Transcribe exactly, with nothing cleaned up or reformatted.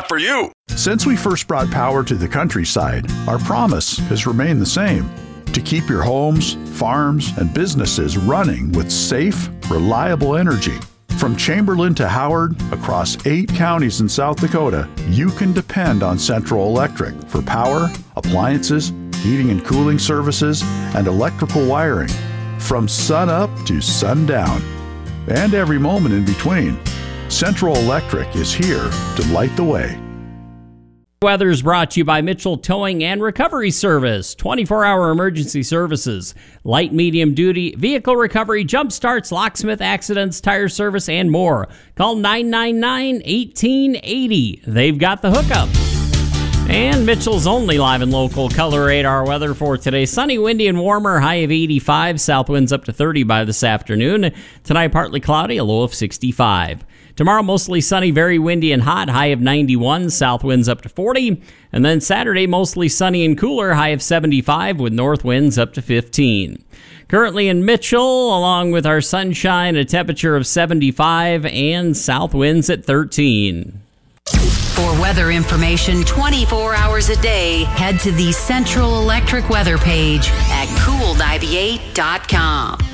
for you. Since we first brought power to the countryside, our promise has remained the same: to keep your homes, farms, and businesses running with safe, reliable energy. From Chamberlain to Howard, across eight counties in South Dakota, you can depend on Central Electric for power, appliances, heating and cooling services, and electrical wiring. From sun up to sundown, and every moment in between, Central Electric is here to light the way. Weather is brought to you by Mitchell Towing and Recovery Service. twenty-four hour emergency services, light, medium duty, vehicle recovery, jump starts, locksmith accidents, tire service, and more. Call nine nine nine, eighteen eighty. They've got the hookup. And Mitchell's only live and local color radar weather for today. Sunny, windy, and warmer. High of eighty-five. South winds up to thirty by this afternoon. Tonight, partly cloudy, a low of sixty-five. Tomorrow, mostly sunny, very windy and hot, high of ninety-one, south winds up to forty. And then Saturday, mostly sunny and cooler, high of seventy-five, with north winds up to fifteen. Currently in Mitchell, along with our sunshine, a temperature of seventy-five and south winds at thirteen. For weather information twenty-four hours a day, head to the Central Electric weather page at cool ninety-eight dot com.